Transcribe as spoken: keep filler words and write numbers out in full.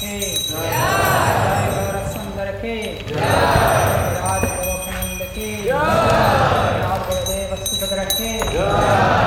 के जय गोरख सुंदर के राज गोरखानंद के राज गुरुदेव सुभद्रा के